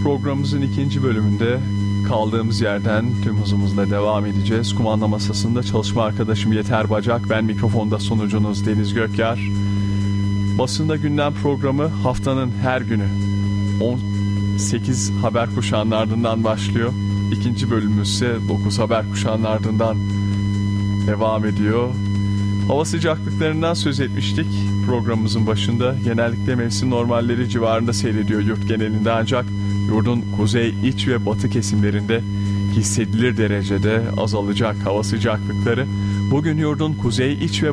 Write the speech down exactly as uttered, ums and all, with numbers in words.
Programımızın ikinci bölümünde kaldığımız yerden tüm hızımızla devam edeceğiz. Kumanda masasında çalışma arkadaşım Yeter Bacak, ben mikrofonda sunucunuz Deniz Gökyar. Basında Gündem programı haftanın her günü on sekiz haber kuşağının ardından başlıyor. İkinci bölümümüz ise dokuz haber kuşağının ardından devam ediyor. Hava sıcaklıklarından söz etmiştik programımızın başında. Genellikle mevsim normalleri civarında seyrediyor yurt genelinde, ancak yurdun kuzey, iç ve batı kesimlerinde hissedilir derecede azalacak hava sıcaklıkları. Bugün yurdun kuzey, iç ve